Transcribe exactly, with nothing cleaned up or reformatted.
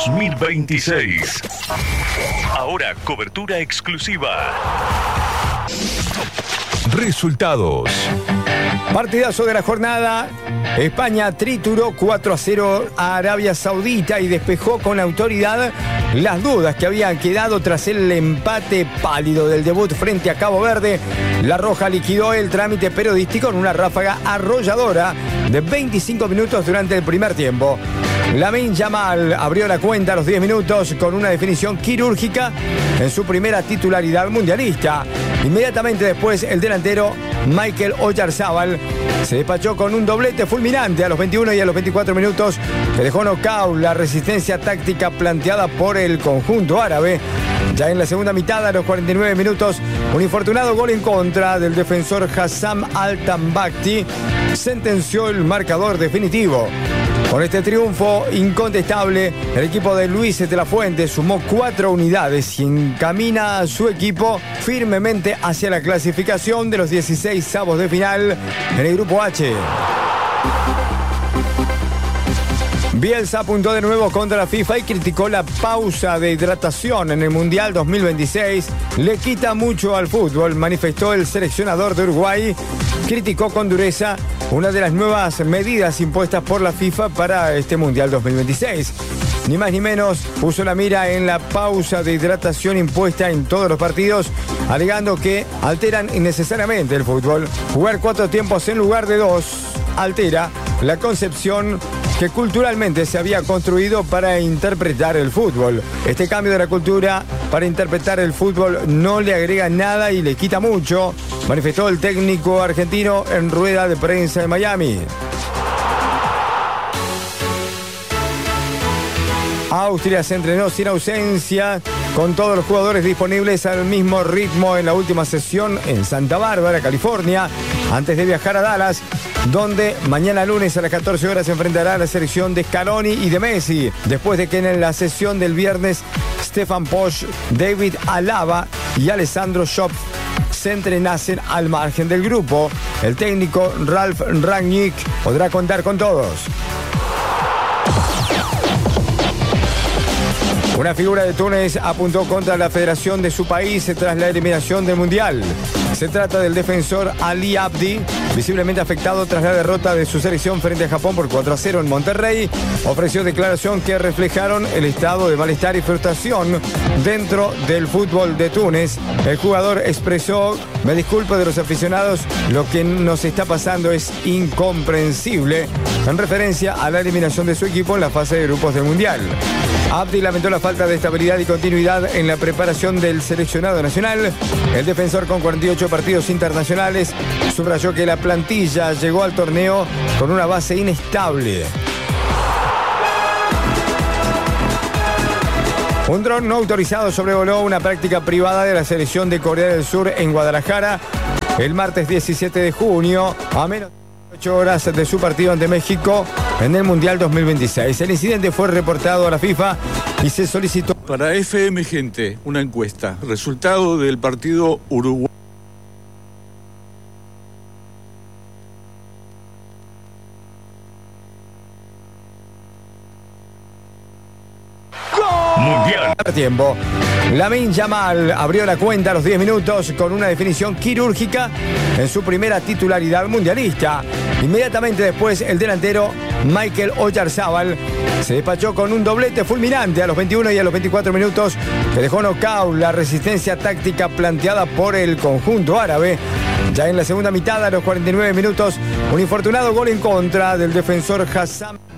dos mil veintiséis. Ahora cobertura exclusiva. Resultados. Partidazo de la jornada. España trituró cuatro a cero a Arabia Saudita y despejó con autoridad las dudas que habían quedado tras el empate pálido del debut frente a Cabo Verde. La Roja liquidó el trámite periodístico en una ráfaga arrolladora de veinticinco minutos durante el primer tiempo. Lamine Yamal abrió la cuenta a los diez minutos con una definición quirúrgica en su primera titularidad mundialista. Inmediatamente después, el delantero Michael Oyarzábal se despachó con un doblete fulminante a los veintiuno y a los veinticuatro minutos que dejó nocaut la resistencia táctica planteada por el conjunto árabe. Ya en la segunda mitad, a los cuarenta y nueve minutos, un infortunado gol en contra del defensor Hassam Al-Tambakti sentenció el marcador definitivo. Con este triunfo incontestable, el equipo de Luis de la Fuente sumó cuatro unidades y encamina a su equipo firmemente hacia la clasificación de los dieciséis avos de final en el Grupo H. Bielsa apuntó de nuevo contra la FIFA y criticó la pausa de hidratación en el Mundial dos mil veintiséis. Le quita mucho al fútbol, manifestó el seleccionador de Uruguay. Criticó con dureza una de las nuevas medidas impuestas por la FIFA para este Mundial dos mil veintiséis. Ni más ni menos puso la mira en la pausa de hidratación impuesta en todos los partidos, alegando que alteran innecesariamente el fútbol. Jugar cuatro tiempos en lugar de dos altera la concepción que culturalmente se había construido para interpretar el fútbol. Este cambio de la cultura para interpretar el fútbol no le agrega nada y le quita mucho, manifestó el técnico argentino en rueda de prensa en Miami. Austria se entrenó sin ausencia, con todos los jugadores disponibles al mismo ritmo en la última sesión en Santa Bárbara, California, antes de viajar a Dallas, donde mañana lunes a las catorce horas se enfrentará a la selección de Scaloni y de Messi, después de que en la sesión del viernes Stefan Posch, David Alaba y Alessandro Schopf se entrenasen al margen del grupo. El técnico Ralf Rangnick podrá contar con todos. Una figura de Túnez apuntó contra la federación de su país tras la eliminación del Mundial. Se trata del defensor Ali Abdi, visiblemente afectado tras la derrota de su selección frente a Japón por cuatro a cero en Monterrey. Ofreció declaración que reflejaron el estado de malestar y frustración dentro del fútbol de Túnez. El jugador expresó: me disculpo de los aficionados, lo que nos está pasando es incomprensible, en referencia a la eliminación de su equipo en la fase de grupos del Mundial. Abdi lamentó la falta de estabilidad y continuidad en la preparación del seleccionado nacional. El defensor, con cuarenta y ocho partidos internacionales, subrayó que la plantilla llegó al torneo con una base inestable. Un dron no autorizado sobrevoló una práctica privada de la selección de Corea del Sur en Guadalajara el martes diecisiete de junio, a menos de ocho horas de su partido ante México en el Mundial dos mil veintiséis. El incidente fue reportado a la FIFA y se solicitó... Para F M Gente, una encuesta. Resultado del partido Uruguay. Mundial. Tiempo. Lamine Yamal abrió la cuenta a los diez minutos con una definición quirúrgica en su primera titularidad mundialista. Inmediatamente después, el delantero Michael Oyarzábal se despachó con un doblete fulminante a los veintiuno y a los veinticuatro minutos que dejó nocaut la resistencia táctica planteada por el conjunto árabe. Ya en la segunda mitad, a los cuarenta y nueve minutos, un infortunado gol en contra del defensor Hassam